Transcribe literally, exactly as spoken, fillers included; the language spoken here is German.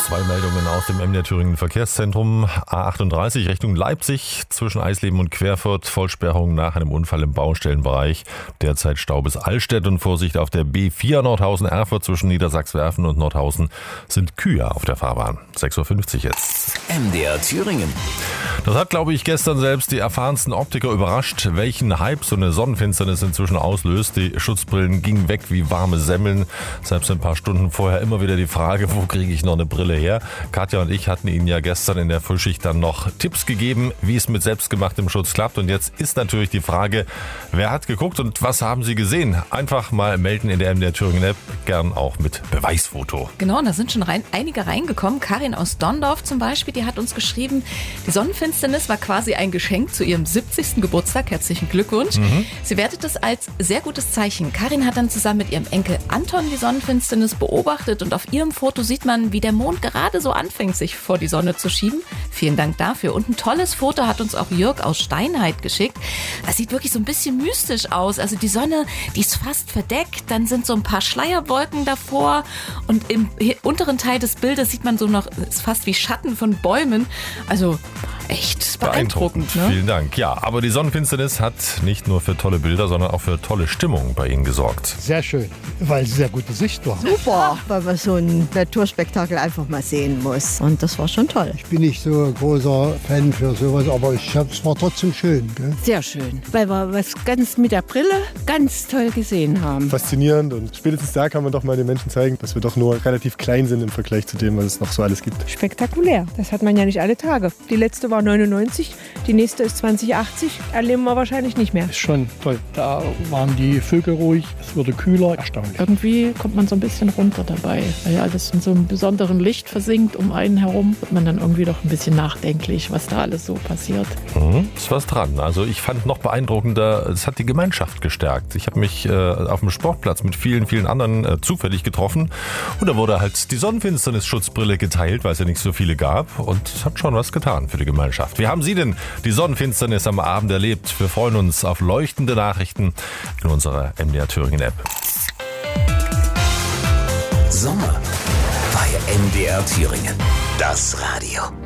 Zwei Meldungen aus dem M D R Thüringen Verkehrszentrum. A achtunddreißig Richtung Leipzig zwischen Eisleben und Querfurt. Vollsperrung nach einem Unfall im Baustellenbereich. Derzeit Stau bis Allstedt und Vorsicht auf der B vier Nordhausen-Erfurt zwischen Niedersachswerfen und Nordhausen sind Kühe auf der Fahrbahn. sechs Uhr fünfzig jetzt. M D R Thüringen. Das hat, glaube ich, gestern selbst die erfahrensten Optiker überrascht, welchen Hype so eine Sonnenfinsternis inzwischen auslöst. Die Schutzbrillen gingen weg wie warme Semmeln. Selbst ein paar Stunden vorher immer wieder die Frage, wo kriege ich noch eine Brille her? Katja und ich hatten Ihnen ja gestern in der Frühschicht dann noch Tipps gegeben, wie es mit selbstgemachtem Schutz klappt. Und jetzt ist natürlich die Frage, wer hat geguckt und was haben Sie gesehen? Einfach mal melden in der M D R Thüringen App, gern auch mit Beweisfoto. Genau, und da sind schon rein, einige reingekommen. Karin aus Donndorf zum Beispiel, die hat uns geschrieben, die Sonnenfinsternis war quasi ein Geschenk zu ihrem siebzigsten Geburtstag. Herzlichen Glückwunsch. Mhm. Sie wertet das als sehr gutes Zeichen. Karin hat dann zusammen mit ihrem Enkel Anton die Sonnenfinsternis beobachtet und auf ihrem Foto sieht man, wie der Mond gerade so anfängt, sich vor die Sonne zu schieben. Vielen Dank dafür. Und ein tolles Foto hat uns auch Jörg aus Steinheit geschickt. Das sieht wirklich so ein bisschen mystisch aus. Also die Sonne, die ist fast verdeckt, dann sind so ein paar Schleierwolken davor und im unteren Teil des Bildes sieht man so noch, ist fast wie Schatten von Bäumen. Also echt beeindruckend. beeindruckend. Ne? Vielen Dank. Ja, aber die Sonnenfinsternis hat nicht nur für tolle Bilder, sondern auch für tolle Stimmung bei Ihnen gesorgt. Sehr schön, weil sehr gute Sicht war. Super, weil man so ein Naturspektakel einfach mal sehen muss. Und das war schon toll. Ich bin nicht so großer Fan für sowas, aber ich hab, es war trotzdem schön. Gell? Sehr schön, weil wir was ganz mit der Brille ganz toll gesehen haben. Faszinierend und spätestens da kann man doch mal den Menschen zeigen, dass wir doch nur relativ klein sind im Vergleich zu dem, was es noch so alles gibt. Spektakulär, das hat man ja nicht alle Tage. Die letzte war neunundneunzig, die nächste ist zwanzig achtzig, erleben wir wahrscheinlich nicht mehr. Ist schon toll. Da waren die Vögel ruhig, es wurde kühler, erstaunlich. Irgendwie kommt man so ein bisschen runter dabei, weil alles in so einem besonderen Licht versinkt um einen herum. Wird man dann irgendwie doch ein bisschen nachdenklich, was da alles so passiert. Mhm, ist was dran. Also ich fand noch beeindruckender, es hat die Gemeinschaft gestärkt. Ich habe mich äh, auf dem Sportplatz mit vielen, vielen anderen äh, zufällig getroffen und da wurde halt die Sonnenfinsternis-Schutzbrille geteilt, weil es ja nicht so viele gab und es hat schon was getan für die Gemeinschaft. Wie haben Sie denn die Sonnenfinsternis am Abend erlebt? Wir freuen uns auf leuchtende Nachrichten in unserer M D R Thüringen App. Sommer bei M D R Thüringen. Das Radio.